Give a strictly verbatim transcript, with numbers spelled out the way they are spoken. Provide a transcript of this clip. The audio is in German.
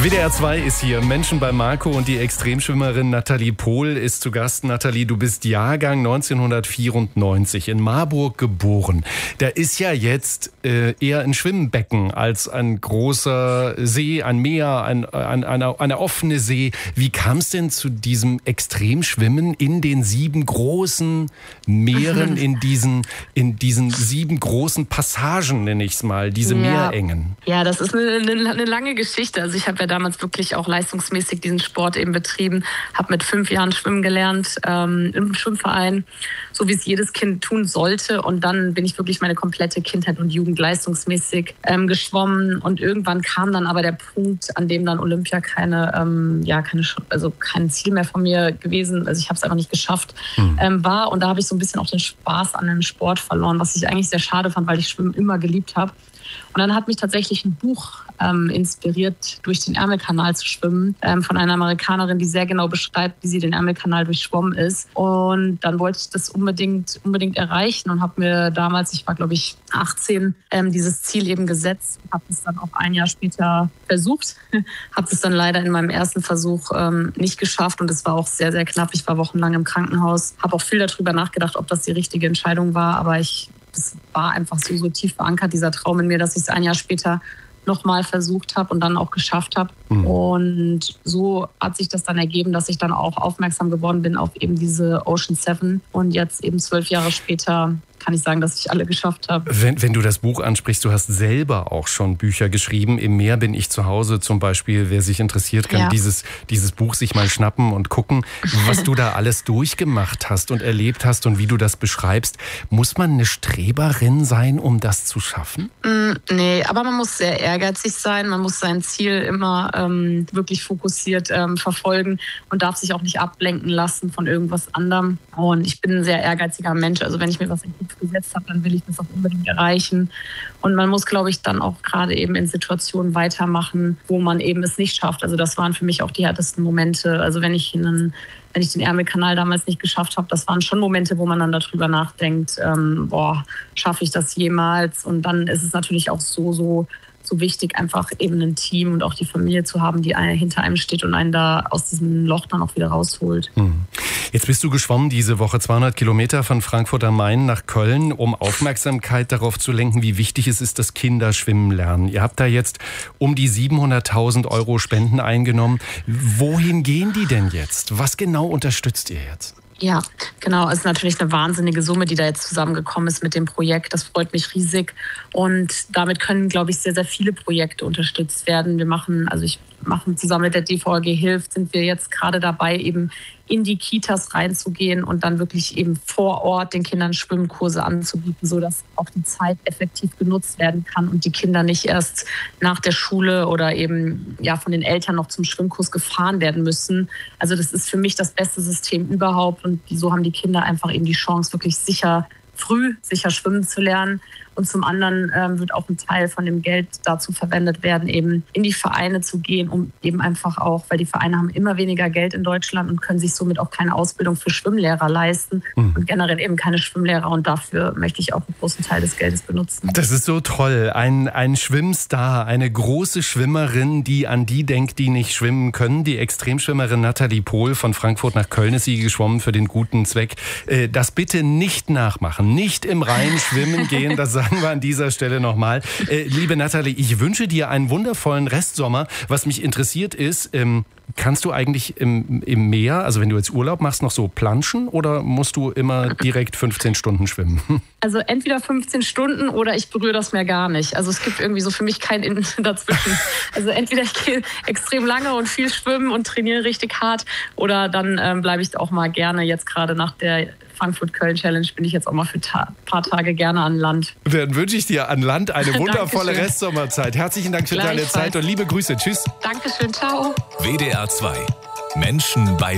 W D R zwei ist hier, Menschen bei Marco, und die Extremschwimmerin Nathalie Pohl ist zu Gast. Nathalie, du bist Jahrgang neunzehnhundertvierundneunzig, in Marburg geboren. Da ist ja jetzt äh, eher ein Schwimmbecken als ein großer See, ein Meer, ein, ein, eine, eine offene See. Wie kam es denn zu diesem Extremschwimmen in den sieben großen Meeren, in diesen, in diesen sieben großen Passagen, nenne ich es mal, diese ja. Meerengen? Ja, das ist eine, eine, eine lange Geschichte. Also ich habe ja damals wirklich auch leistungsmäßig diesen Sport eben betrieben, habe mit fünf Jahren schwimmen gelernt ähm, im Schwimmverein, so wie es jedes Kind tun sollte. Und dann bin ich wirklich meine komplette Kindheit und Jugend leistungsmäßig ähm, geschwommen. Und irgendwann kam dann aber der Punkt, an dem dann Olympia keine, ähm, ja, keine, also kein Ziel mehr von mir gewesen, also ich habe es einfach nicht geschafft, mhm. ähm, war. Und da habe ich so ein bisschen auch den Spaß an dem Sport verloren, was ich eigentlich sehr schade fand, weil ich Schwimmen immer geliebt habe. Und dann hat mich tatsächlich ein Buch ähm, inspiriert, durch den Ärmelkanal zu schwimmen, ähm, von einer Amerikanerin, die sehr genau beschreibt, wie sie den Ärmelkanal durchschwommen ist. Und dann wollte ich das unbedingt, unbedingt erreichen und habe mir damals, ich war glaube ich achtzehn, ähm, dieses Ziel eben gesetzt. Habe es dann auch ein Jahr später versucht, habe es dann leider in meinem ersten Versuch ähm, nicht geschafft und es war auch sehr, sehr knapp. Ich war wochenlang im Krankenhaus, habe auch viel darüber nachgedacht, ob das die richtige Entscheidung war, aber ich es war einfach so, so tief verankert, dieser Traum in mir, dass ich es ein Jahr später nochmal versucht habe und dann auch geschafft habe. Mhm. Und so hat sich das dann ergeben, dass ich dann auch aufmerksam geworden bin auf eben diese Ocean Seven. Und jetzt eben zwölf Jahre später kann ich sagen, dass ich alle geschafft habe. Wenn, wenn du das Buch ansprichst, du hast selber auch schon Bücher geschrieben. Im Meer bin ich zu Hause zum Beispiel. Wer sich interessiert, kann ja. dieses, dieses Buch sich mal schnappen und gucken, was du da alles durchgemacht hast und erlebt hast und wie du das beschreibst. Muss man eine Streberin sein, um das zu schaffen? Mm, nee, aber man muss sehr ehrgeizig sein. Man muss sein Ziel immer ähm, wirklich fokussiert ähm, verfolgen und darf sich auch nicht ablenken lassen von irgendwas anderem. Und ich bin ein sehr ehrgeiziger Mensch. Also wenn ich mir was in den Kopf gesetzt habe, dann will ich das auch unbedingt erreichen. Und man muss, glaube ich, dann auch gerade eben in Situationen weitermachen, wo man eben es nicht schafft. Also das waren für mich auch die härtesten Momente. Also wenn ich einen, wenn ich den Ärmelkanal damals nicht geschafft habe, das waren schon Momente, wo man dann darüber nachdenkt, ähm, boah, schaffe ich das jemals? Und dann ist es natürlich auch so, so so wichtig, einfach eben ein Team und auch die Familie zu haben, die hinter einem steht und einen da aus diesem Loch dann auch wieder rausholt. Jetzt bist du geschwommen diese Woche zweihundert Kilometer von Frankfurt am Main nach Köln, um Aufmerksamkeit darauf zu lenken, wie wichtig es ist, dass Kinder schwimmen lernen. Ihr habt da jetzt um die siebenhunderttausend Euro Spenden eingenommen. Wohin gehen die denn jetzt? Was genau unterstützt ihr jetzt? Ja, genau. Es ist natürlich eine wahnsinnige Summe, die da jetzt zusammengekommen ist mit dem Projekt. Das freut mich riesig. Und damit können, glaube ich, sehr, sehr viele Projekte unterstützt werden. Wir machen, also ich mache zusammen mit der D V G Hilft, sind wir jetzt gerade dabei, eben in die Kitas reinzugehen und dann wirklich eben vor Ort den Kindern Schwimmkurse anzubieten, sodass auch die Zeit effektiv genutzt werden kann und die Kinder nicht erst nach der Schule oder eben ja von den Eltern noch zum Schwimmkurs gefahren werden müssen. Also das ist für mich das beste System überhaupt und so haben die Kinder einfach eben die Chance, wirklich sicher früh sicher schwimmen zu lernen. Und zum anderen ähm, wird auch ein Teil von dem Geld dazu verwendet werden, eben in die Vereine zu gehen, um eben einfach auch, weil die Vereine haben immer weniger Geld in Deutschland und können sich somit auch keine Ausbildung für Schwimmlehrer leisten mhm. und generell eben keine Schwimmlehrer. Und dafür möchte ich auch einen großen Teil des Geldes benutzen. Das ist so toll. Ein, ein Schwimmstar, eine große Schwimmerin, die an die denkt, die nicht schwimmen können. Die Extremschwimmerin Nathalie Pohl von Frankfurt nach Köln ist sie geschwommen für den guten Zweck. Das bitte nicht nachmachen, nicht im Rhein schwimmen gehen, das sagen wir an dieser Stelle nochmal. Äh, liebe Nathalie, ich wünsche dir einen wundervollen Restsommer. Was mich interessiert ist, ähm, kannst du eigentlich im, im Meer, also wenn du jetzt Urlaub machst, noch so planschen oder musst du immer direkt fünfzehn Stunden schwimmen? Also entweder fünfzehn Stunden oder ich berühre das Meer gar nicht. Also es gibt irgendwie so für mich kein Innen dazwischen. Also entweder ich gehe extrem lange und viel schwimmen und trainiere richtig hart oder dann ähm, bleibe ich auch mal gerne jetzt gerade nach der Frankfurt-Köln-Challenge bin ich jetzt auch mal für ein ta- paar Tage gerne an Land. Dann wünsche ich dir an Land eine wundervolle Restsommerzeit. Herzlichen Dank für deine Zeit und liebe Grüße. Tschüss. Dankeschön, ciao. W D R zwei. Menschen bei